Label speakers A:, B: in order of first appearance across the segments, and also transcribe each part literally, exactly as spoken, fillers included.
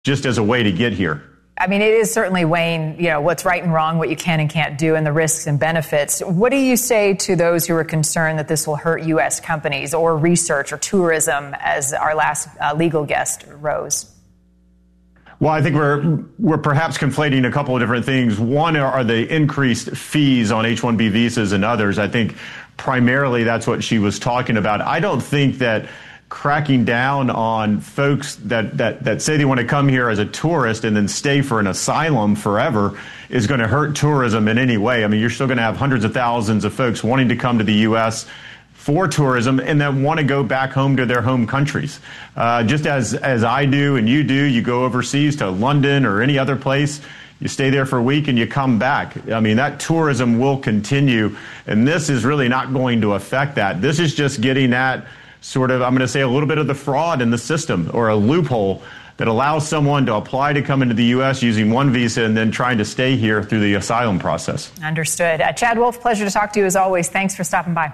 A: just as a way to get here.
B: I mean, it is certainly weighing, you know, what's right and wrong, what you can and can't do, and the risks and benefits. What do you say to those who are concerned that this will hurt U S companies or research or tourism, as our last uh, legal guest rose?
A: Well, I think we're we're perhaps conflating a couple of different things. One are the increased fees on H one B visas and others. I think primarily that's what she was talking about. I don't think that cracking down on folks that, that, that say they want to come here as a tourist and then stay for an asylum forever is going to hurt tourism in any way. I mean, you're still going to have hundreds of thousands of folks wanting to come to the U S for tourism and then want to go back home to their home countries. Uh, just as, as I do and you do, you go overseas to London or any other place, you stay there for a week and you come back. I mean, that tourism will continue, and this is really not going to affect that. This is just getting at sort of, I'm going to say, a little bit of the fraud in the system, or a loophole that allows someone to apply to come into the U S using one visa and then trying to stay here through the asylum process.
B: Understood. Uh, Chad Wolf, pleasure to talk to you as always. Thanks for stopping by.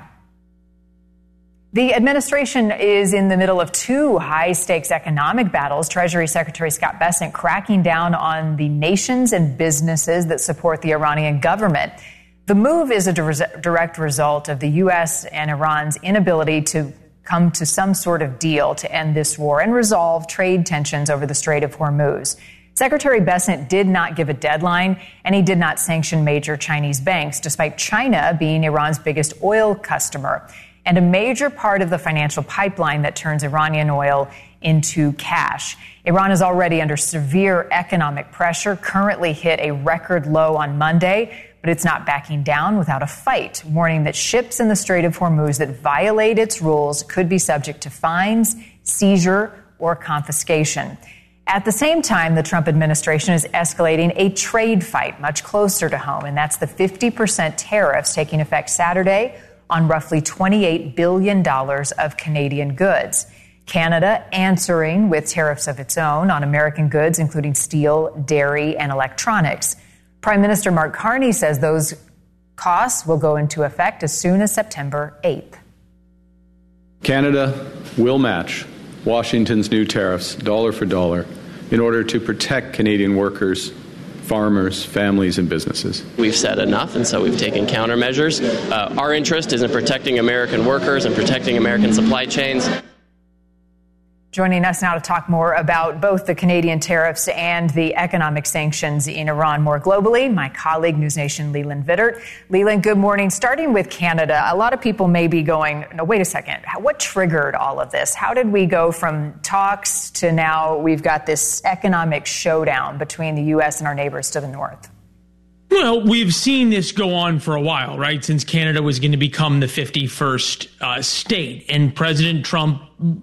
B: The administration is in the middle of two high-stakes economic battles. Treasury Secretary Scott Bessent cracking down on the nations and businesses that support the Iranian government. The move is a direct result of the U S and Iran's inability to come to some sort of deal to end this war and resolve trade tensions over the Strait of Hormuz. Secretary Bessent did not give a deadline, and he did not sanction major Chinese banks, despite China being Iran's biggest oil customer and a major part of the financial pipeline that turns Iranian oil into cash. Iran is already under severe economic pressure, currently hit a record low on Monday, but it's not backing down without a fight, warning that ships in the Strait of Hormuz that violate its rules could be subject to fines, seizure, or confiscation. At the same time, the Trump administration is escalating a trade fight much closer to home, and that's the fifty percent tariffs taking effect Saturday on roughly twenty-eight billion dollars of Canadian goods. Canada answering with tariffs of its own on American goods, including steel, dairy, and electronics. Prime Minister Mark Carney says those costs will go into effect as soon as September eighth.
C: Canada will match Washington's new tariffs dollar for dollar in order to protect Canadian workers, farmers, families, and businesses.
D: We've said enough, and so we've taken countermeasures. Uh, our interest is in protecting American workers and protecting American supply chains.
B: Joining us now to talk more about both the Canadian tariffs and the economic sanctions in Iran more globally, my colleague, NewsNation Leland Vittert. Leland, good morning. Starting with Canada, a lot of people may be going, no, wait a second, what triggered all of this? How did we go from talks to now we've got this economic showdown between the U S and our neighbors to the north?
E: Well, we've seen this go on for a while, right? Since Canada was going to become the fifty-first uh, state. And President Trump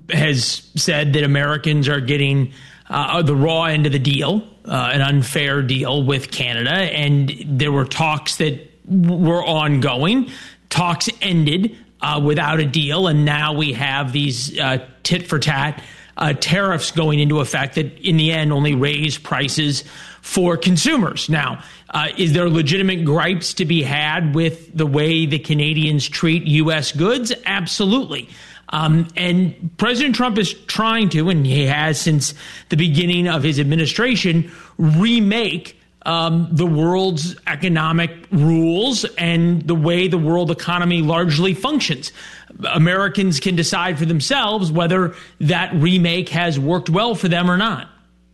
E: has said that Americans are getting uh, the raw end of the deal, uh, an unfair deal with Canada. And there were talks that were ongoing. Talks ended uh, without a deal. And now we have these uh, tit for tat uh, tariffs going into effect that in the end only raise prices for consumers. Now, uh, is there legitimate gripes to be had with the way the Canadians treat U S goods? Absolutely. Um, and President Trump is trying to, and he has since the beginning of his administration, remake um, the world's economic rules and the way the world economy largely functions. Americans can decide for themselves whether that remake has worked well for them or not.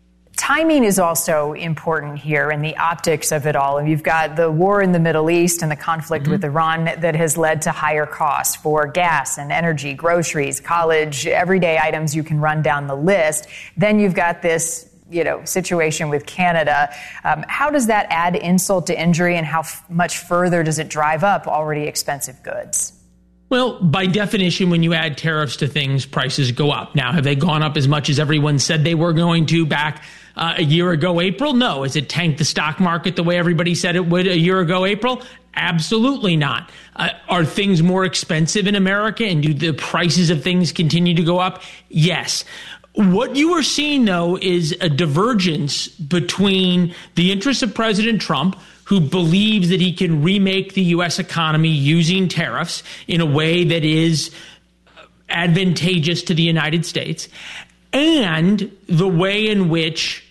B: Timing is also important here in the optics of it all. And you've got the war in the Middle East and the conflict mm-hmm. with Iran that has led to higher costs for gas and energy, groceries, college, everyday items. You can run down the list. Then you've got this, you know, situation with Canada. Um, how does that add insult to injury, and how f- much further does it drive up already expensive goods?
E: Well, by definition, when you add tariffs to things, prices go up. Now, have they gone up as much as everyone said they were going to back uh, a year ago, April? No. Has it tanked the stock market the way everybody said it would a year ago, April? Absolutely not. Uh, are things more expensive in America, and do the prices of things continue to go up? Yes. What you are seeing, though, is a divergence between the interests of President Trump, who believes that he can remake the U S economy using tariffs in a way that is advantageous to the United States, and the way in which